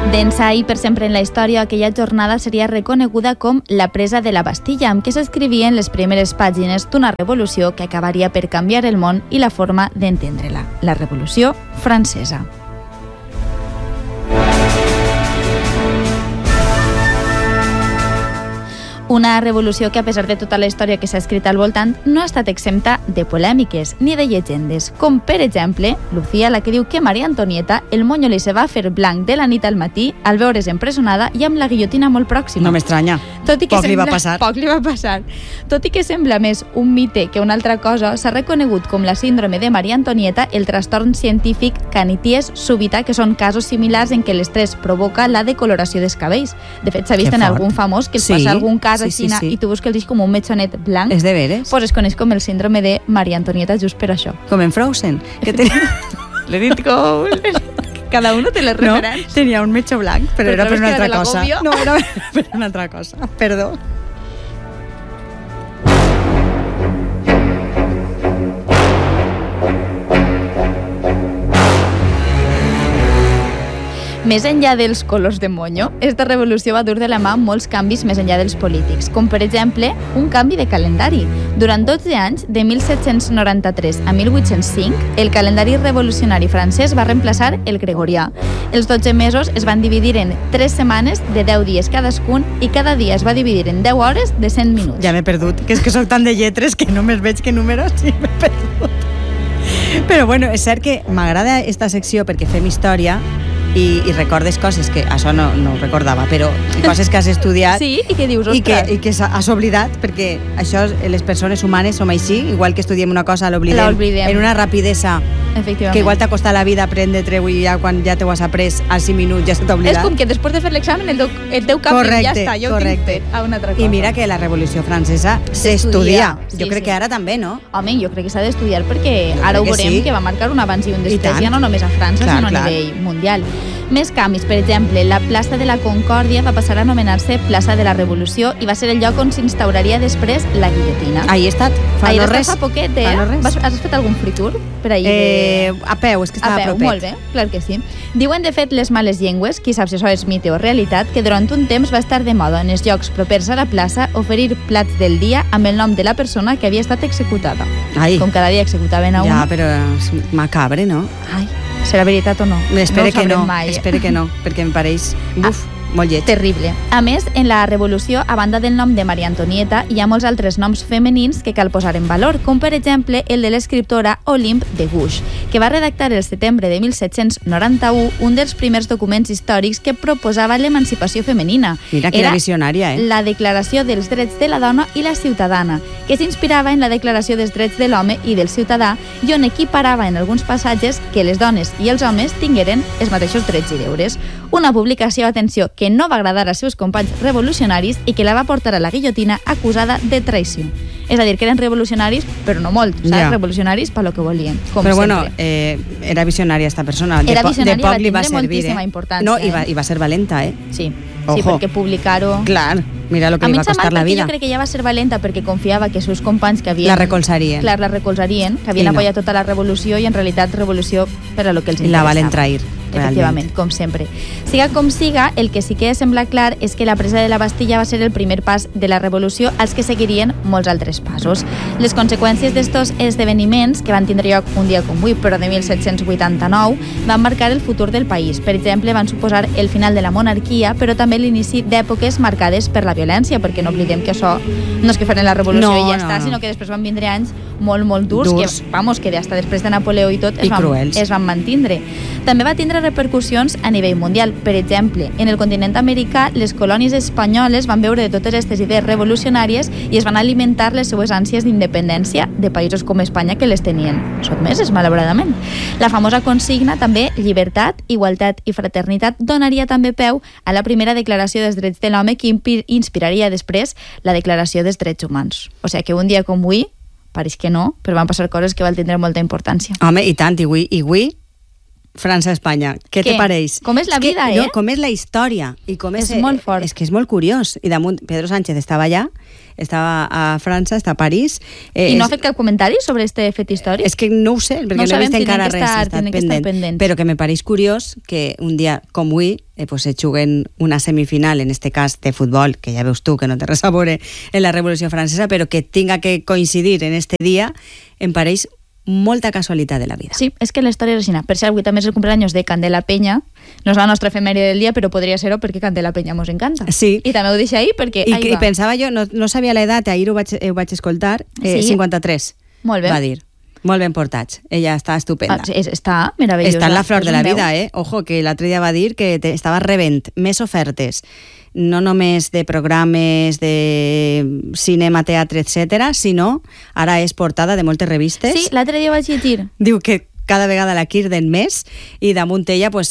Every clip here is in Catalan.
D'ençà i per sempre en la història, aquella jornada seria reconeguda com la presa de la Bastilla, amb què s'escrivien les primeres pàgines d'una revolució que acabaria per canviar el món i la forma d'entendre-la, la Revolució Francesa. Una revolució que, a pesar de tota la història que s'ha escrit al voltant, no ha estat exempta de polèmiques ni de llegendes, com, per exemple, Lucía, la que diu que Maria Antonieta el monyo li se va fer blanc de la nit al matí al veure's empresonada i amb la guillotina molt pròxima. No m'estranya. Poc li va passar. Poc li va passar. Tot i que sembla més un mite que una altra cosa, s'ha reconegut com la síndrome de Maria Antonieta el trastorn científic canities súbita, que són casos similars en què l'estrès provoca la decoloració dels cabells. De fet, s'ha vist en algun famós que els passa algun cas així i tu busques com un metxonet blanc. És de veres? Pues es coneix com el síndrome de Maria Antonieta just per això. Com en Frozen. Let it go. Cada uno té les referències. No, tenia un metxo blanc, però era per una altra cosa. No, era per una altra cosa. Perdó. Més enllà dels colors de monyo, esta revolució va dur de la mà molts canvis més enllà dels polítics, com per exemple un canvi de calendari. Durant 12 anys, de 1793 a 1805, el calendari revolucionari francès va reemplaçar el gregorià. Els 12 mesos es van dividir en 3 setmanes de 10 dies cadascun i cada dia es va dividir en 10 hores de 100 minuts. Ja m'he perdut, que és que soc tan de lletres que només veig que números i m'he perdut. Però bueno, és cert que m'agrada esta secció perquè fem història i recordes coses que això no ho recordava, però coses que has estudiat sí, i que dius, ostres, i que has oblidat, perquè això, les persones humanes som així, igual que estudiem una cosa l'oblidem en una rapidesa que igual t'ha costat la vida aprendre-ho i ja quan ja t'ho has après als 5 minuts ja s'ha oblidat. És com que després de fer l'examen el teu cap ja està, jo ho tinc fet a una altra cosa. I mira que la Revolució Francesa s'estudia. Jo crec que ara també, no? Home, jo crec que s'ha d'estudiar perquè ara ho veurem que va marcar un abans i un després, ja no només a França, sinó a nivell mundial. Més canvis, per exemple, la plaça de la Concòrdia va passar a anomenar-se plaça de la Revolució i va ser el lloc on s'instauraria després la guillotina. Ahí he estat, fa no res. Fa poquet, eh? Has fet algun free tour per ahir? A peu, és que estava propet. Molt bé, clar que sí. Diuen, de fet, les males llengües, qui sap si això és mite o realitat, que durant un temps va estar de moda en els llocs propers a la plaça oferir plats del dia amb el nom de la persona que havia estat executada. Ai. Com cada dia executaven a un. Ja, però és macabre, no? Ai, serà veritat o no? Espero que no, mai. Espero que no, perquè em pareix molt lleig. Terrible. A més, en la Revolució, a banda del nom de Maria Antonieta, hi ha molts altres noms femenins que cal posar en valor, com per exemple el de l'escriptora Olympe de Gouges, que va redactar el setembre de 1791 un dels primers documents històrics que proposava l'emancipació femenina. Mira que era visionària, la Declaració dels Drets de la Dona i la Ciutadana, que s'inspirava en la Declaració dels Drets de l'Home i del Ciutadà i on equiparava en alguns passatges que les dones i els homes tingueren els mateixos drets i deures. Una publicació, atenció, que no va agradar als seus companys revolucionaris i que la va portar a la guillotina acusada de traïció. És a dir, que eren revolucionaris, però no molt, saps? Ja. Revolucionaris per lo que volien, com però sempre. Bueno, era visionària esta persona. Era visionària, va tindre moltíssima importància. No, i va ser valenta, eh? Sí, sí, perquè publicar-ho... Clar, mira lo que li va costar la vida. Jo crec que ella va ser valenta perquè confiava que els seus companys que havien... La recolzarien. Clar, la recolzarien, que havien apoyat tota la revolució i en realitat revolució per a lo que els interessava. La valen trair. Efectivament, com sempre. Siga com siga, el que sí que sembla clar és que la presa de la Bastilla va ser el primer pas de la revolució als que seguirien molts altres passos. Les conseqüències d'estos esdeveniments, que van tindre lloc un dia com avui, però de 1789, van marcar el futur del país. Per exemple, van suposar el final de la monarquia, però també l'inici d'èpoques marcades per la violència, perquè no oblidem que això no és que feren la revolució i ja està, sinó que després van vindre anys molt, molt durs. Que hasta després de Napoleó i tot es van mantindre. També va tindre repercussions a nivell mundial. Per exemple, en el continent americà, les colònies espanyoles van veure de totes aquestes idees revolucionàries i es van alimentar les seues ànsies d'independència de països com Espanya que les tenien sotmeses, malauradament. La famosa consigna, també, llibertat, igualtat i fraternitat, donaria també peu a la primera declaració dels drets de l'home que inspiraria després la declaració dels drets humans. O sigui que un dia com avui, pareix que no, però van passar coses que van tindre molta importància. Home, i tant, i avui França-Espanya. Què te pareix? Com és la vida, No, com és la història. I com és molt fort. És que és molt curiós. I damunt, Pedro Sánchez estava allà, estava a França, està a París. I no ha fet cap comentari sobre este fet històric? És que no ho sé, perquè no he vist encara res. He estat pendent. Però que me pareix curiós que un dia com avui pues, se juguen una semifinal, en este cas de futbol, que ja veus tu que no té res a veure en la Revolució Francesa, però que tinga que coincidir en este dia, em pareix molta casualitat de la vida. Sí, és que la història és així. Per cert, avui també és el cumpleaños de Candela Peña. No és la nostra efemèride del dia, però podria ser-ho perquè Candela Peña mos encanta. Sí. I també ho deixo ahí perquè... I pensava jo, no sabia l'edat, ahir ho vaig escoltar, sí? 53. Molt bé. Va dir. Molt ben portats. Ella està estupenda. Està meravellosa. Està en la flor de la vida, Ojo, que l'altre dia va dir que estava rebent més ofertes, no només de programes de cinema, teatre, etc., sinó ara és portada de moltes revistes. Sí, l'altre dia vaig llegir. Diu que cada vegada la quirden més i damunt ella pues,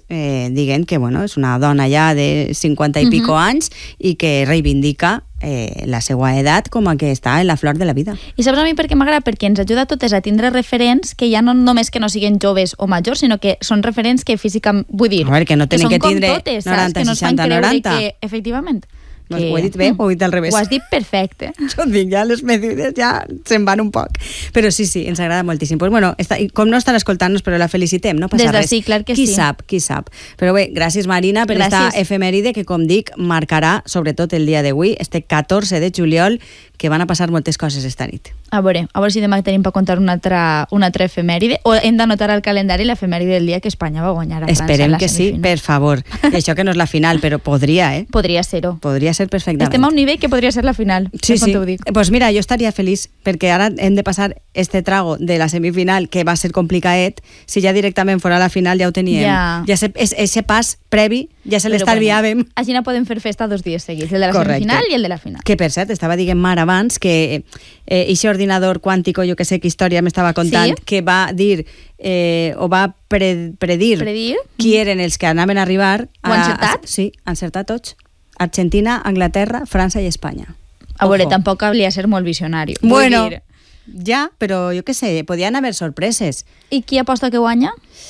diguem que bueno, és una dona ja de 50 i pico anys i que reivindica la seva edat com a que està en la flor de la vida. I saps a mi per què m'agrada? Perquè ens ajuda a totes a tindre referents que ja no només que no siguin joves o majors, sinó que són referents que físicament, vull dir, a veure, que no tenen que tindre totes, 90, que no 60, 90. Que, efectivament, no, ho he dit bé o ho he dit al revés? Ho has dit perfecte. Jo dic, ja les medides ja se'n van un poc. Però sí, ens agrada moltíssim. Pues bueno, com no estan escoltant-nos, però la felicitem, no passa res. Sí, clar que qui sap. Però bé, gràcies Marina per esta efemèride que, com dic, marcarà sobretot el dia d'avui, este 14 de juliol, que van a passar moltes coses esta nit. A veure si demà tenim per contar una altra efemèride, o hem d'anotar al calendari l'efemèride del dia que Espanya va guanyar a França. Esperem que sí, per favor. I això que no és la final, però podria, Podria ser-ho. Podria ser perfectament. Estem a un nivell que podria ser la final. Sí. Pues mira, jo estaria feliç, perquè ara hem de passar este trago de la semifinal, que va ser complicadet. Si ja directament fora la final ja ho teníem. Ja ese pas previ ja se l'estalviàvem. Bueno, així no podem fer festa 2 dies seguits, el de la semifinal i el de la final. Que per cert, estava dient Mar abans que aquest ordinador quàntico, jo que sé que història m'estava contant, que va dir o va predir qui eren els que anaven a arribar. Ho ha encertat? Sí, encertat tots. Argentina, Anglaterra, França i Espanya. A veure, tampoc hauria de ser molt visionari. Bueno, ja, però jo què sé, podien haver sorpreses. I qui aposta que guanya?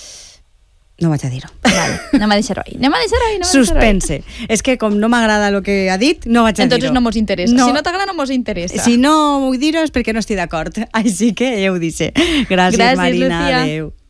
No vaig a dir-ho. Vale, anem a deixar-ho ahí. Suspense. És que com no m'agrada el que ha dit, no vaig a dir-ho. Entonces no mos interessa. No. Si no t'agrada, no mos interessa. Si no vull dir-ho és perquè no estic d'acord. Així que ja ho dice. Gràcies Marina. Lucía. Adéu.